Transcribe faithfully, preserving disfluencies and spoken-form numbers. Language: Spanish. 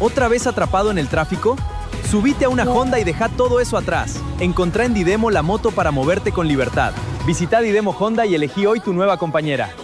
¿Otra vez atrapado en el tráfico? Subite a una Honda y deja todo eso atrás. Encontrá en Didemo la moto para moverte con libertad. Visita Didemo Honda y elegí hoy tu nueva compañera.